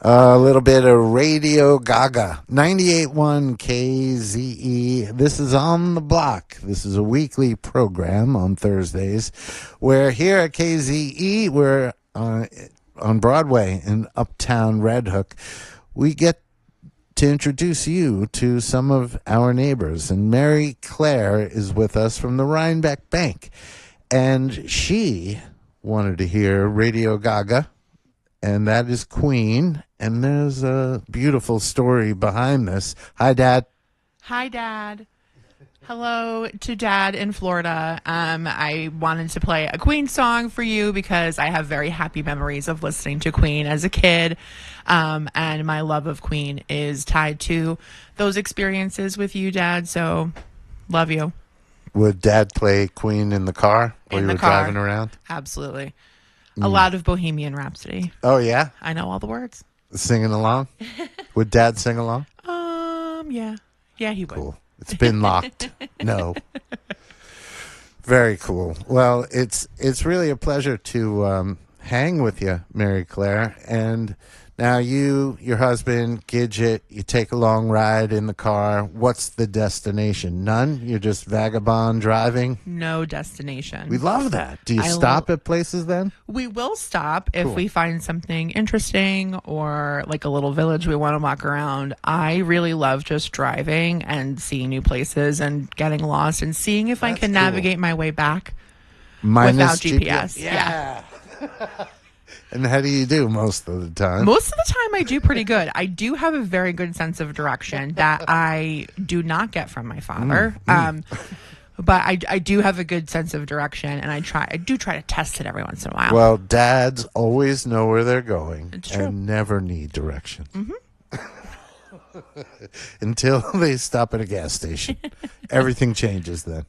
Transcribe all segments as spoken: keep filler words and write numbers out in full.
A little bit of Radio Gaga, ninety-eight point one K Z E. This is On the Block. This is a weekly program on Thursdays where here at K Z E, we're uh, on Broadway in Uptown Red Hook. We get to introduce you to some of our neighbors. And Mary Claire is with us from the Rhinebeck Bank. And she wanted to hear Radio Gaga, and that is Queen. And there's a beautiful story behind this. Hi, Dad. Hi, Dad. Hello to Dad in Florida. Um, I wanted to play a Queen song for you because I have very happy memories of listening to Queen as a kid. Um, and my love of Queen is tied to those experiences with you, Dad. So, love you. Would Dad play Queen in the car while In you the were car. driving around? Absolutely. A lot of Bohemian Rhapsody. Oh, yeah? I know all the words. Singing along? Would Dad sing along? Um, yeah. Yeah, he would. Cool. It's been locked. No. Very cool. Well, it's it's really a pleasure to um, hang with you, Mary Claire. And now you, your husband, Gidget, you take a long ride in the car. What's the destination? None? You're just vagabond driving? No destination. We love that. Do you I stop lo- at places then? We will stop if Cool. we find something interesting or like a little village we want to walk around. I really love just driving and seeing new places and getting lost and seeing if I That's can cool. navigate my way back Minus without G P S. Yeah. And how do you do most of the time? Most of the time I do pretty good. I do have a very good sense of direction that I do not get from my father. Mm, Um, but I, I do have a good sense of direction, and I try. I do try to test it every once in a while. Well, dads always know where they're going It's true. and never need direction. Until they stop at a gas station. Everything changes then.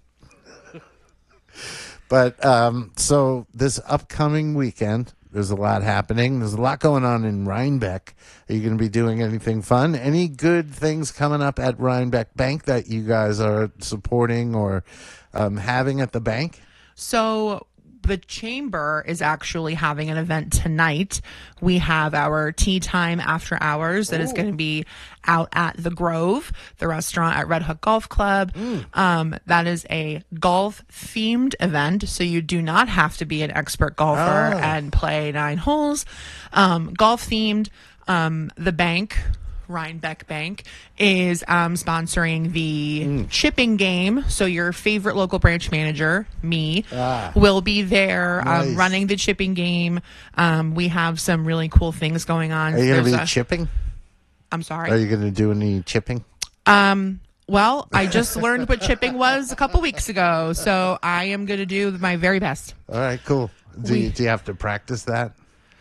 But um, so this upcoming weekend, there's a lot happening. There's a lot going on in Rhinebeck. Are you going to be doing anything fun? Any good things coming up at Rhinebeck Bank that you guys are supporting or um, having at the bank? So the chamber is actually having an event tonight. We have our tea time after hours that is going to be out at the Grove, the restaurant at Red Hook Golf Club. Um, that is a golf themed event, so you do not have to be an expert golfer Oh. and play nine holes. Um, golf themed. Um, the bank, Rhinebeck Bank, is um, sponsoring the chipping game. So your favorite local branch manager, me, Ah. will be there um, Nice. running the chipping game. Um, we have some really cool things going on. Are you going to There's be a- chipping? I'm sorry. Are you going to do any chipping? Um, well, I just learned what chipping was a couple weeks ago, so I am going to do my very best. All right, cool. Do, We- you, do you have to practice that?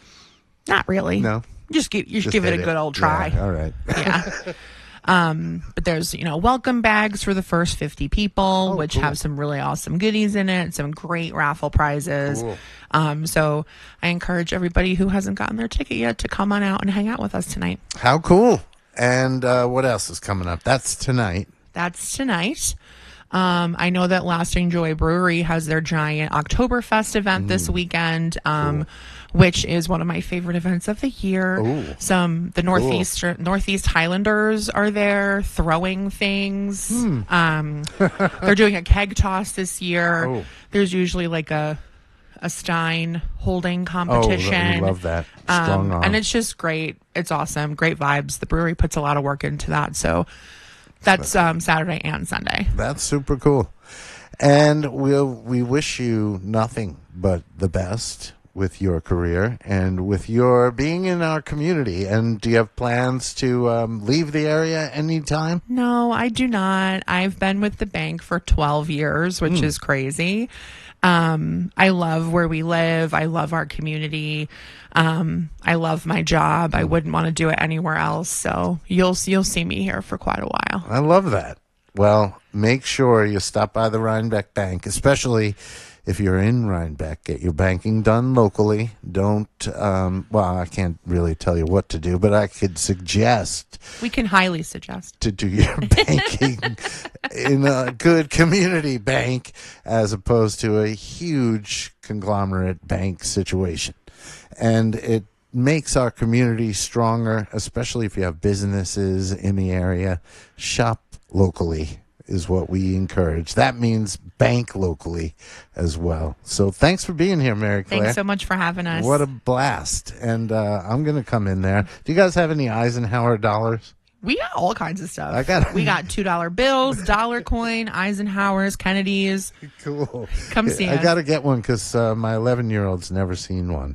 Not really. No? Just give, you should Just give it hit a good old try. Yeah, all right. Yeah. Um, but there's, you know, welcome bags for the first fifty people, Oh, which cool. have some really awesome goodies in it, some great raffle prizes. Cool. Um, so I encourage everybody who hasn't gotten their ticket yet to come on out and hang out with us tonight. How cool. And uh, what else is coming up? That's tonight. That's tonight. Um, I know that Lasting Joy Brewery has their giant Oktoberfest event Mm. this weekend, um, which is one of my favorite events of the year. Ooh. Some the Northeast Northeast Highlanders are there throwing things. Hmm. Um, they're doing a keg toss this year. Oh. There's usually like a a Stein holding Oh, competition. we love that. Strong Um, arm. and it's just great. It's awesome. Great vibes. The brewery puts a lot of work into that. So that's um, Saturday and Sunday. That's super cool. And we'll, we wish you nothing but the best with your career and with your being in our community. And do you have plans to um, leave the area anytime? No, I do not. I've been with the bank for twelve years, which is crazy. Um, I love where we live. I love our community. Um, I love my job. I wouldn't want to do it anywhere else. So you'll you'll see me here for quite a while. I love that. Well, make sure you stop by the Rhinebeck Bank, especially if you're in Rhinebeck. Get your banking done locally. Don't, um, well, I can't really tell you what to do, but I could suggest We can highly suggest. to do your banking in a good community bank as opposed to a huge conglomerate bank situation. And it makes our community stronger, especially if you have businesses in the area. Shop locally is what we encourage. That means bank locally as well. So thanks for being here, Mary Claire. Thanks so much for having us. What a blast. And uh, I'm going to come in there. Do you guys have any Eisenhower dollars? We got all kinds of stuff. I got we got two dollar bills, dollar coin, Eisenhower's, Kennedy's. Cool. Come see I us. got to get one because uh, my eleven-year-old's never seen one.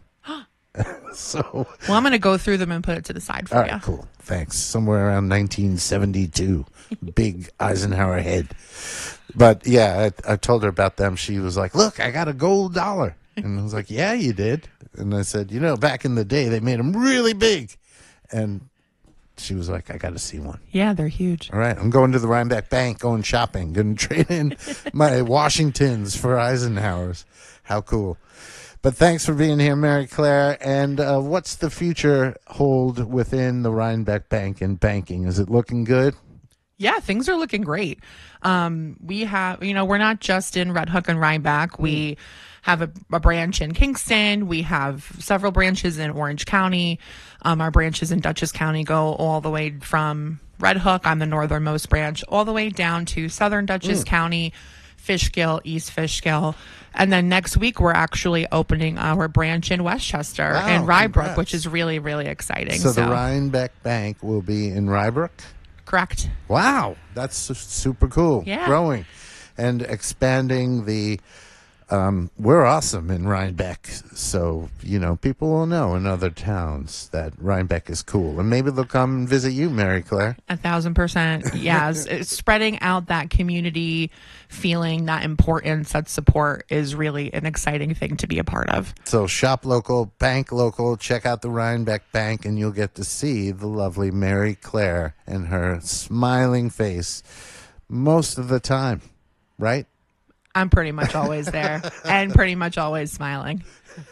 So, well, I'm going to go through them and put it to the side for all you. right, cool. Thanks. Somewhere around nineteen seventy-two, big Eisenhower head. But yeah, I, I told her about them. She was like, "Look, I got a gold dollar," and I was like, "Yeah, you did." And I said, "You know, back in the day, they made them really big," and she was like, "I got to see one." Yeah, they're huge. All right, I'm going to the Rhinebeck Bank, going shopping, going to trade in my Washingtons for Eisenhowers. How cool. But thanks for being here, Mary Claire. And uh, what's the future hold within the Rhinebeck Bank and banking? Is it looking good? Yeah, things are looking great. Um, we have, you know, we're not just in Red Hook and Rhinebeck. We have a, a branch in Kingston. We have several branches in Orange County. Um, our branches in Dutchess County go all the way from Red Hook, I'm the northernmost branch, all the way down to southern Dutchess mm. County, Fishkill, East Fishkill. And then next week, we're actually opening our branch in Westchester wow, and Rybrook, congrats. Which is really, really exciting. So, so the Rhinebeck Bank will be in Rybrook? Correct. Wow, that's super cool. Yeah. Growing and expanding the... Um, we're awesome in Rhinebeck, so, you know, people will know in other towns that Rhinebeck is cool. And maybe they'll come and visit you, Mary Claire. A thousand percent. Yes. It's spreading out that community feeling, that importance, that support is really an exciting thing to be a part of. So shop local, bank local, check out the Rhinebeck Bank, and you'll get to see the lovely Mary Claire and her smiling face most of the time, right? I'm pretty much always there and pretty much always smiling.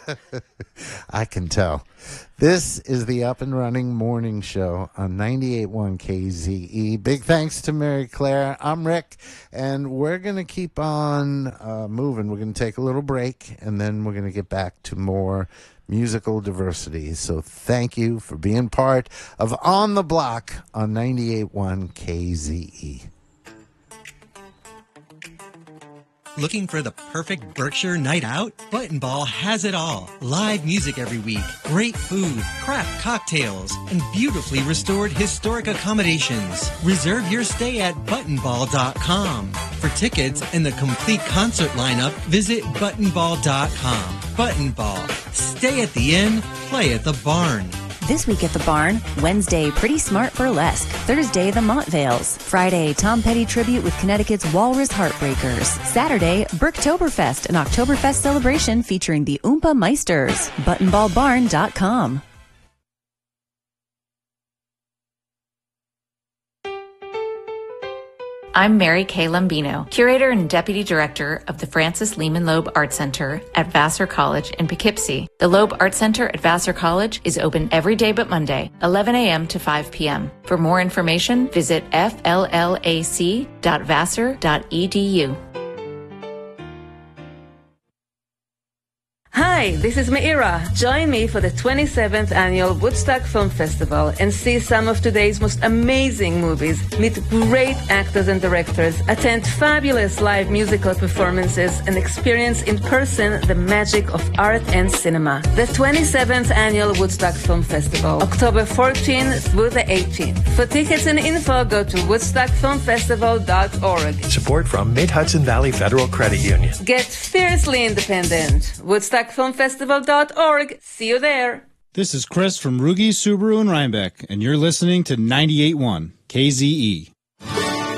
I can tell. This is the Up and Running Morning Show on ninety-eight point one K Z E. Big thanks to Mary Claire. I'm Rick, and we're going to keep on uh, moving. We're going to take a little break, and then we're going to get back to more musical diversity. So thank you for being part of On the Block on ninety-eight point one K Z E. Looking for the perfect Berkshire night out? Button Ball has it all. Live music every week, great food, craft cocktails, and beautifully restored historic accommodations. Reserve your stay at button ball dot com. For tickets and the complete concert lineup, visit button ball dot com. Button Ball. Stay at the inn, play at the barn. This week at the barn, Wednesday, Pretty Smart Burlesque. Thursday, the Montvales. Friday, Tom Petty tribute with Connecticut's Walrus Heartbreakers. Saturday, Berktoberfest, an Oktoberfest celebration featuring the Oompa Meisters. button ball barn dot com. I'm Mary Kay Lombino, Curator and Deputy Director of the Francis Lehman Loeb Art Center at Vassar College in Poughkeepsie. The Loeb Art Center at Vassar College is open every day but Monday, eleven a.m. to five p.m. For more information, visit f l l a c dot vassar dot e d u. Hi, this is Meira. Join me for the twenty-seventh Annual Woodstock Film Festival and see some of today's most amazing movies, meet great actors and directors, attend fabulous live musical performances, and experience in person the magic of art and cinema. The twenty-seventh Annual Woodstock Film Festival, October fourteenth through the eighteenth. For tickets and info, go to woodstock film festival dot org. Support from Mid-Hudson Valley Federal Credit Union. Get fiercely independent. woodstock film festival dot org. See you there. This is Chris from Rugi Subaru in Rhinebeck, and you're listening to ninety-eight point one K Z E.